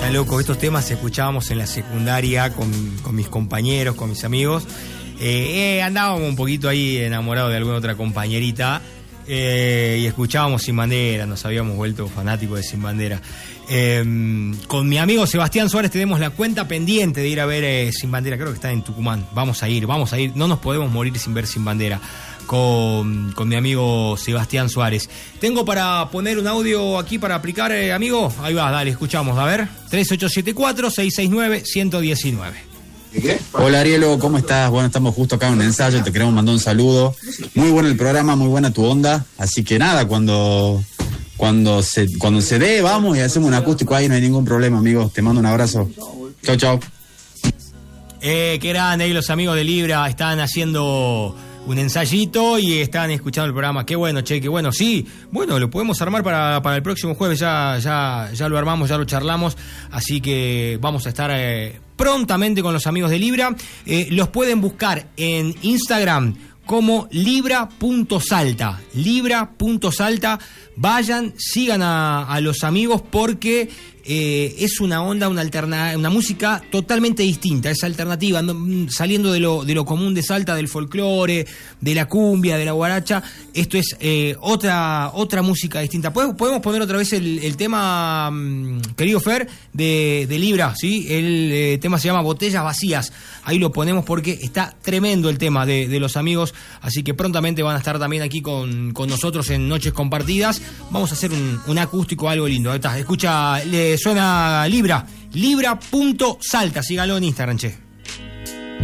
loco. Estos temas escuchábamos en la secundaria con mis compañeros, con mis amigos. Andábamos un poquito ahí enamorados de alguna otra compañerita y escuchábamos Sin Bandera, nos habíamos vuelto fanáticos de Sin Bandera. Con mi amigo Sebastián Suárez tenemos la cuenta pendiente de ir a ver Sin Bandera, creo que está en Tucumán. Vamos a ir, no nos podemos morir sin ver Sin Bandera. Con mi amigo Sebastián Suárez. Tengo para poner un audio aquí para aplicar, amigo. Ahí va, dale, escuchamos. A ver, 3874-669-119. Hola Arielo, ¿cómo estás? Bueno, estamos justo acá en un ensayo, te queremos mandar un saludo. Muy bueno el programa, muy buena tu onda. Así que nada, cuando se dé, vamos y hacemos un acústico ahí, no hay ningún problema, amigo. Te mando un abrazo. Chau, chau. Qué grande, ahí los amigos de Libra están haciendo un ensayito y están escuchando el programa. Qué bueno, che, qué bueno. Sí, bueno, lo podemos armar para el próximo jueves. Ya lo armamos, ya lo charlamos. Así que vamos a estar prontamente con los amigos de Libra. Los pueden buscar en Instagram como libra.salta. Libra.salta. Vayan, sigan a los amigos porque es una onda, una música totalmente distinta, es alternativa, saliendo de lo común de Salta, del folclore, de la cumbia, de la guaracha. Esto es otra música distinta. Podemos poner otra vez el tema, querido Fer, de Libra, ¿sí? El tema se llama Botellas Vacías. Ahí lo ponemos porque está tremendo el tema de los amigos, así que prontamente van a estar también aquí con nosotros en Noches Compartidas. Vamos a hacer un acústico, algo lindo. Ahí está, escucha, suena Libra, libra.salta, síganlo en Instagram, che.